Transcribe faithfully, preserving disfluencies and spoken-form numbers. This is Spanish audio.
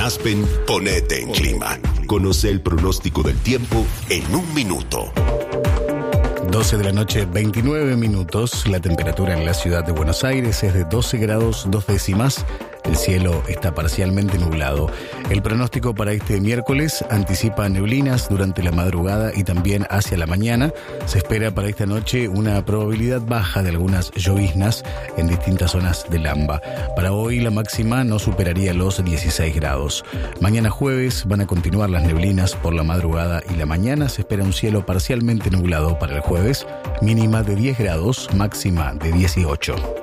Aspen, ponete en clima. Conoce el pronóstico del tiempo en un minuto. doce de la noche, veintinueve minutos. La temperatura en la ciudad de Buenos Aires es de doce grados dos décimas. El cielo está parcialmente nublado. El pronóstico para este miércoles anticipa neblinas durante la madrugada y también hacia la mañana. Se espera para esta noche una probabilidad baja de algunas lloviznas en distintas zonas del AMBA. Para hoy la máxima no superaría los dieciséis grados. Mañana jueves van a continuar las neblinas por la madrugada y la mañana. Se espera un cielo parcialmente nublado para el jueves, mínima de diez grados, máxima de dieciocho.